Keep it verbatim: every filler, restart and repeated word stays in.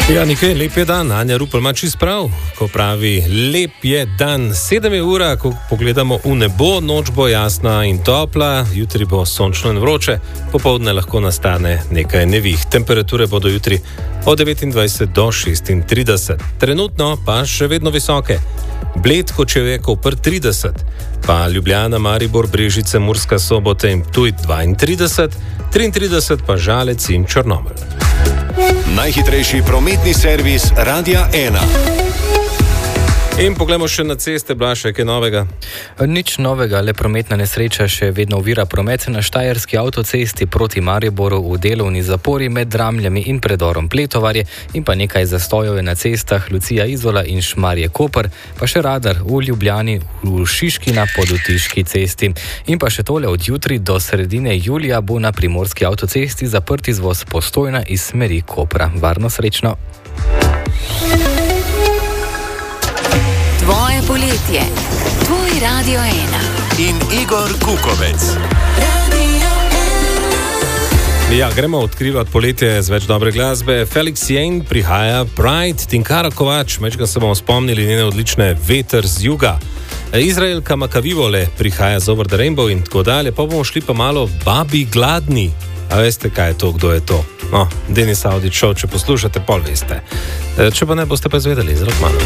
Ja, nekaj, lep je dan, Anja Rupel ima čist prav, ko pravi, lep je dan, sedem je ura, ko pogledamo v nebo, noč bo jasna in topla, jutri bo sončno in vroče, popoldne lahko nastane nekaj nevih. Temperature bodo jutri od devetindvajset do šestintrideset, trenutno pa še vedno visoke. Bled, Kočevje, Koper trideset, pa Ljubljana, Maribor, Brežice, Murska Sobota in Ptuj dvaintrideset, triintrideset pa Žalec in Črnomelj. Najhitrejši prometni servis Radia ena. In poglejmo še na ceste, Blaž, kaj novega? Nič novega, le prometna nesreča še vedno ovira promet na Štajerski avtocesti proti Mariboru v delovni zapori med Dramljami in predorom Pletovarje in pa nekaj zastojev na cestah Lucija Izola in Šmarje Koper, pa še radar v Ljubljani v Šiški na Podutiški cesti. In pa še tole, od jutri do sredine julija bo na Primorski avtocesti zaprt izvoz Postojna iz smeri Kopra. Varno, srečno! Tvoje poletje, tvoj Radio ena. In Igor Kukovec. Ja, gremo odkrivati poletje z več dobre glasbe. Felix Jane prihaja, Pride, Tinkara Kovač, mečkaj se bomo spomnili njene odlične Veter z juga. Izraelka Makavivole prihaja z Over the Rainbow in tako dalje, pa bomo šli pa malo Babi gladni. A veste, kaj je to, kdo je to? No, Denis Audić Show, če poslušate, pol veste. Če pa ne, boste pa izvedeli zelo malo.